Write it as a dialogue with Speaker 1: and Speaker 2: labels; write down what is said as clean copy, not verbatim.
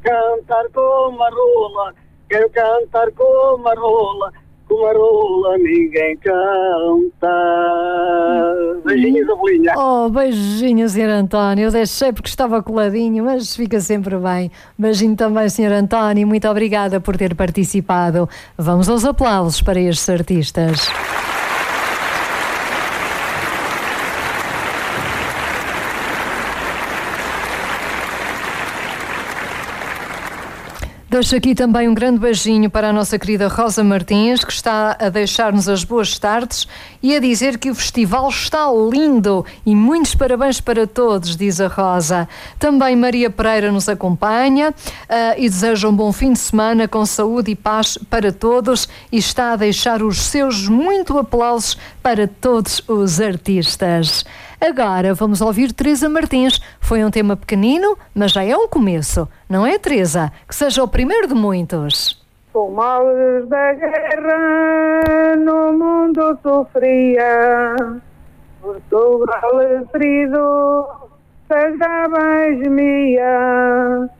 Speaker 1: cantar como a rola, quero cantar como a rola ninguém canta. Beijinhos, Abelinha.
Speaker 2: Oh, beijinho, Sr. António. Eu deixei porque estava coladinho, mas fica sempre bem. Beijinho também, Sr. António. Muito obrigada por ter participado. Vamos aos aplausos para estes artistas. Deixo aqui também um grande beijinho para a nossa querida Rosa Martins, que está a deixar-nos as boas tardes e a dizer que o festival está lindo e muitos parabéns para todos, diz a Rosa. Também Maria Pereira nos acompanha e deseja um bom fim de semana com saúde e paz para todos e está a deixar os seus muitos aplausos para todos os artistas. Agora vamos ouvir Teresa Martins. Foi um tema pequenino, mas já é um começo. Não é, Teresa? Que seja o primeiro de muitos.
Speaker 3: Com males da guerra no mundo sofria, Portugal ferido das gabas gemia,